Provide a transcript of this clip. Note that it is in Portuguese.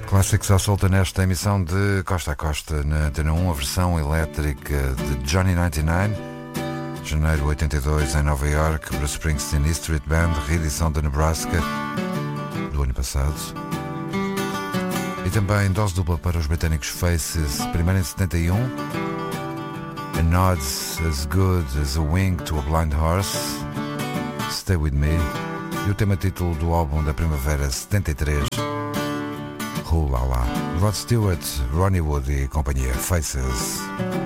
Clássicos à solta nesta emissão de Costa a Costa na Antena 1, a versão elétrica de Johnny 99, janeiro de 82 em Nova York, Bruce Springsteen e Street Band, reedição de Nebraska do ano passado. E também dose dupla para os britânicos Faces, primeiro em 71, A Nod as Good as a Wing to a Blind Horse, Stay With Me, e o tema título do álbum da primavera 73, Rula Lá. Rod Stewart, Ronnie Wood e companhia, Faces.